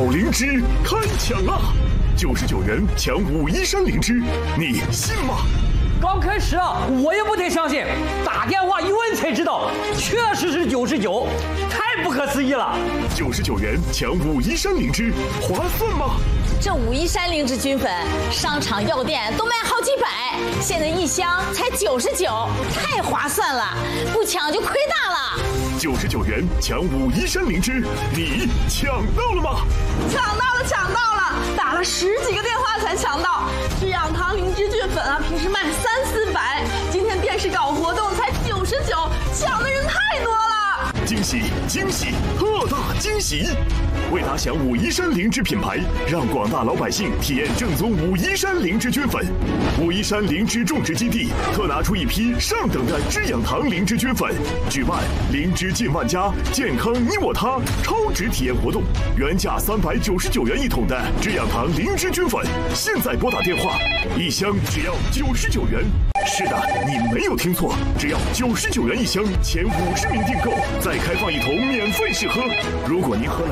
灵芝开抢啦！99元抢武夷山灵芝，你信吗？ 刚开始啊，我也不太相信，打电话一问才知道，确实是99，太不可思议了。 99元抢武夷山灵芝，划算吗？ 这武夷山灵芝菌粉，商场药店都卖好几百，现在一箱才99，太划算了，不抢就亏大了。 99元抢武夷山灵芝，你抢到了吗？ 抢到了！打了10几个电话才抢到。制氧堂灵芝菌粉啊，平时卖300-400，今天电视搞活动才99，抢的人太多了。 惊喜惊喜，特大惊喜！为打响武夷山灵芝品牌，让广大老百姓体验正宗武夷山灵芝菌粉。武夷山灵芝种植基地特拿出一批上等的制氧堂灵芝菌粉，举办灵芝进万家，健康你我他超值体验活动。原价399元一桶的制氧堂灵芝菌粉，现在拨打电话，一箱只要99元。是的，你没有听错，只要99元一箱，前50名订购，再开放一桶免费试喝。如果您喝了